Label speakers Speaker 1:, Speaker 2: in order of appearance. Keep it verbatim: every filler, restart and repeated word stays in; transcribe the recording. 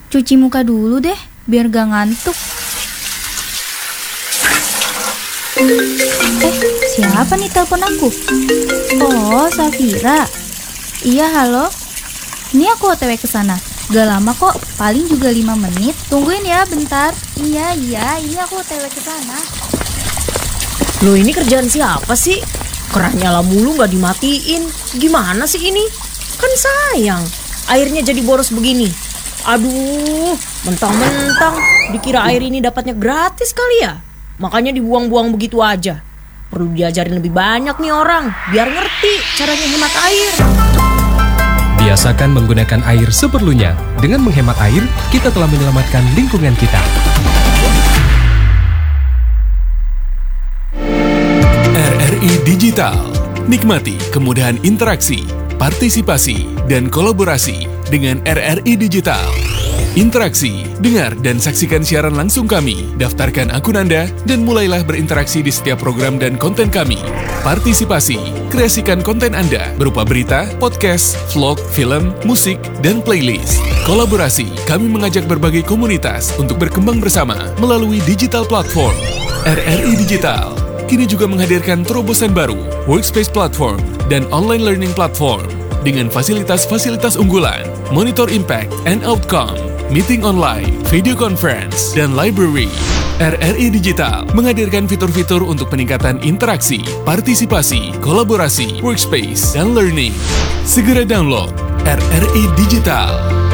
Speaker 1: cuci muka dulu deh, biar gak ngantuk. Eh, siapa nih telepon aku? Oh, Safira. Iya, halo. Ini aku O T W ke sana. Gak lama kok, paling juga lima menit. Tungguin ya bentar. Iya, iya, ini aku O T W ke sana.
Speaker 2: Loh, ini kerjaan siapa sih? Keran nyala mulu gak dimatiin. Gimana sih ini? Kan sayang, airnya jadi boros begini. Aduh, mentang-mentang dikira air ini dapatnya gratis kali ya. Makanya dibuang-buang begitu aja. Perlu diajarin lebih banyak nih orang, biar ngerti caranya hemat air.
Speaker 3: Biasakan menggunakan air seperlunya. Dengan menghemat air, kita telah menyelamatkan lingkungan kita.
Speaker 4: R R I Digital. Nikmati kemudahan interaksi, partisipasi, dan kolaborasi dengan R R I Digital. Interaksi, dengar dan saksikan siaran langsung kami, daftarkan akun Anda, dan mulailah berinteraksi di setiap program dan konten kami. Partisipasi, kreasikan konten Anda berupa berita, podcast, vlog, film, musik, dan playlist. Kolaborasi, kami mengajak berbagai komunitas untuk berkembang bersama melalui digital platform. R R I Digital kini juga menghadirkan terobosan baru, workspace platform, dan online learning platform dengan fasilitas-fasilitas unggulan, monitor impact and outcome, meeting online, video conference, dan library. R R I Digital menghadirkan fitur-fitur untuk peningkatan interaksi, partisipasi, kolaborasi, workspace, dan learning. Segera download R R I Digital.